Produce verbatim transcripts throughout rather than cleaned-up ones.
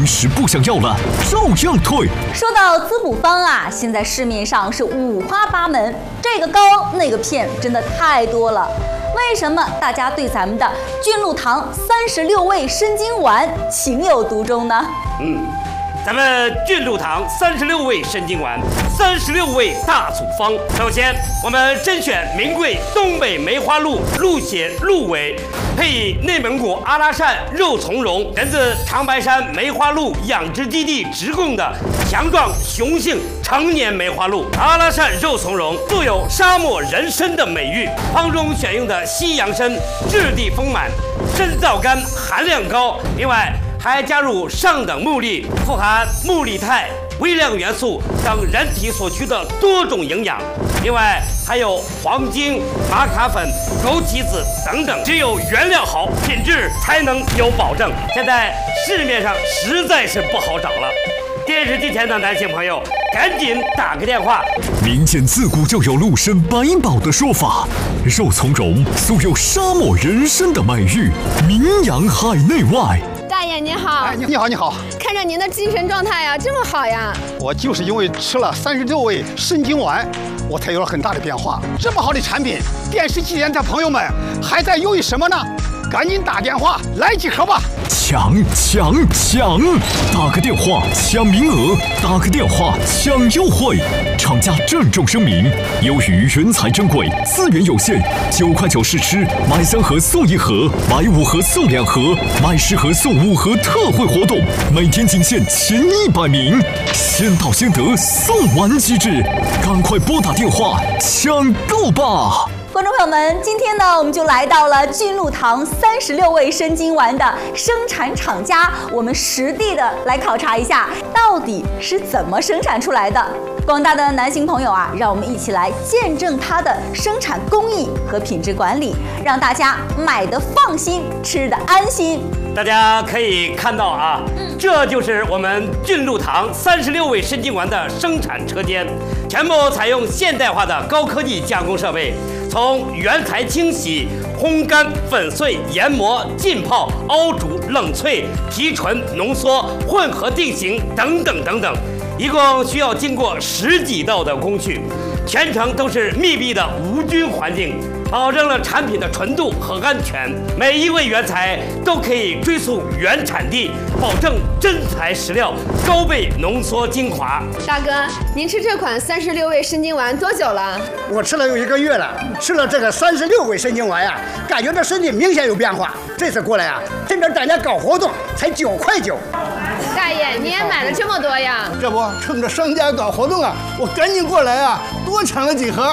实不想要了，照样退。 说到滋补方啊，现在市面上是五花八门，这个膏那个片，真的太多了。为什么大家对咱们的菌露堂三十六味生津丸情有独钟呢？ 嗯。咱们菌露堂三十六味生津丸，三十六味大组方。首先，我们甄选名贵东北梅花鹿鹿血鹿尾，配以内蒙古阿拉善肉苁蓉，源自长白山梅花鹿养殖基地直供的强壮雄性成年梅花鹿。阿拉善肉苁蓉素有沙漠人参的美誉，方中选用的西洋参质地丰满，深皂苷含量高，另外还加入上等木粒，富含木力肽、微量元素等人体所需的多种营养。另外还有黄精、玛卡粉、枸杞子等等，只有原料好，品质才能有保证。现在市面上实在是不好找了。电视机前的男性朋友，赶紧打个电话。 民间自古就有鹿参百宝的说法，肉苁蓉素有沙漠人参的美誉，名扬海内外。 大爷您好， 哎，你好，你好， 看着您的精神状态呀，这么好呀！ 我就是因为吃了三十六味生津丸，我才有了很大的变化。这么好的产品，电视机前的朋友们还在犹豫什么呢？赶紧打电话来几盒吧！ 抢抢抢！打个电话抢名额，打个电话抢优惠。厂家郑重声明：由于人才珍贵，资源有限，九块九试吃，买三盒送一盒，买五盒送两盒，买十盒送五盒特惠活动，每天仅限前一百名，先到先得，送完即止，赶快拨打电话抢购吧！ 观众朋友们，今天呢，我们就来到了菌露堂三十六味生津丸的生产厂家，我们实地的来考察一下，到底是怎么生产出来的。广大的男性朋友啊，让我们一起来见证它的生产工艺和品质管理，让大家买得放心，吃得安心。 大家可以看到啊，嗯、这就是我们菌露堂三十六味生津丸的生产车间，全部采用现代化的高科技加工设备。从原材清洗、烘干、粉碎、研磨、浸泡、熬煮、冷萃、提纯、浓缩、混合定型等等等等，一共需要经过十几道的工序，全程都是密闭的无菌环境，保证了产品的纯度和安全。每一味原材都可以追溯原产地，保证真材实料，高倍浓缩精华。 大哥，您吃这款三十六味生津丸多久了？ 我吃了有一个月了，吃了这个三十六味生津丸呀，感觉这身体明显有变化。这次过来啊，趁着大家搞活动，才九块九。 大爷，你也买了这么多呀？ 这不，趁着商家搞活动啊，我赶紧过来啊，多抢了几盒。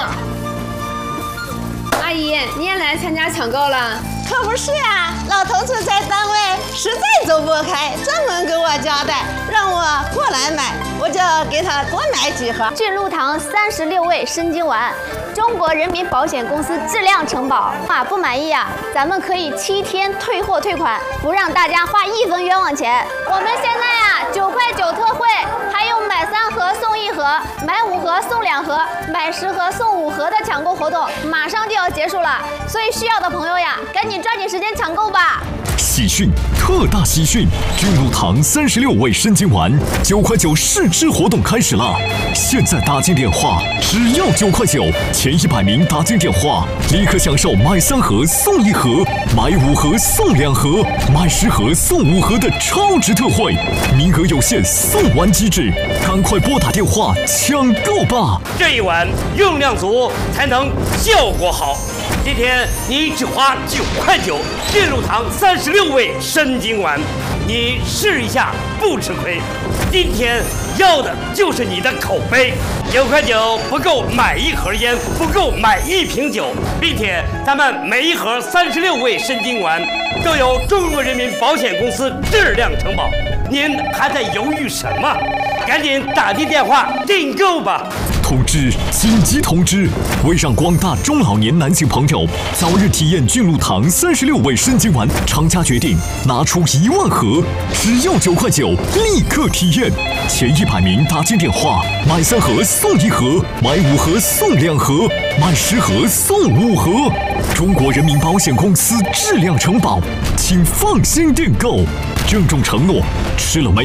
阿姨，你也来参加抢购了？ 可不是呀，老头子在单位实在走不开，专门给我交代，让我过来买，我就给他多买几盒。 菌露堂三十六味生津丸，中国人民保险公司质量承保啊，不满意啊，咱们可以七天退货退款，不让大家花一分冤枉钱。我们现在呀，九块九特惠，还有买三盒送一盒，买五盒送两盒，买十盒送五盒的抢购活动，马上就要结束了，所以需要的朋友呀，赶紧抓紧时间抢购吧！ 喜讯，特大喜讯！菌露堂三十六味生津丸九块九试吃活动开始了，现在打进电话只要九块九，前一百名打进电话立刻享受买三盒送一盒，买五盒送两盒，买十盒送五盒的超值特惠，名额有限，送完即止，赶快拨打电话抢购吧！ 这一碗用量足才能效果好。今天你只花九块九，菌露堂三十六味生津丸，你试一下不吃亏。今天要的就是你的口碑，九块九不够买一盒烟，不够买一瓶酒，并且咱们每一盒三十六味生津丸都由中国人民保险公司质量承保。您还在犹豫什么？赶紧打进电话订购吧！ 通知！紧急通知！为让广大中老年男性朋友早日体验菌露堂三十六味生津丸，厂家决定拿出一万盒，只要九块九，立刻体验。前一百名打进电话，买三盒送一盒，买五盒送两盒，买十盒送五盒。中国人民保险公司质量承保，请放心订购。郑重承诺，吃了没